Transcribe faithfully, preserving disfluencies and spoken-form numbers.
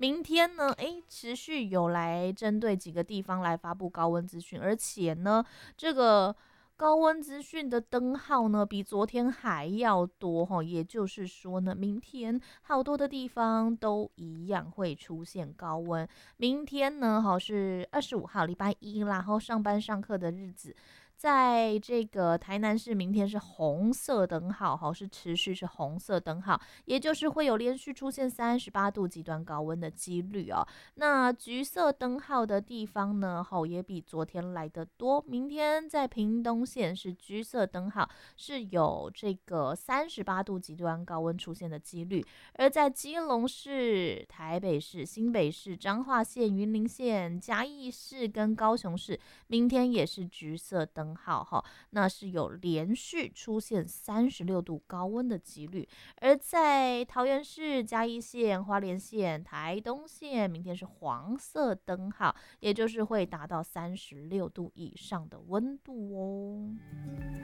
明天呢，诶，持续有来针对几个地方来发布高温资讯，而且呢，这个高温资讯的灯号呢，比昨天还要多哈。也就是说呢，明天好多的地方都一样会出现高温。明天呢，哈是二十五号，礼拜一啦，然后上班上课的日子。在这个台南市，明天是红色灯号，哈，是持续是红色灯号，也就是会有连续出现三十八度极端高温的几率哦。那橘色灯号的地方呢，哈，也比昨天来得多。明天在屏东县是橘色灯号，是有这个三十八度极端高温出现的几率。而在基隆市、台北市、新北市、彰化县、云林县、嘉义市跟高雄市，明天也是橘色灯号哈，那是有连续出现三十六度高温的几率。而在桃园市、嘉义县、花莲县、台东县，明天是黄色灯号，也就是会达到三十六度以上的温度哦。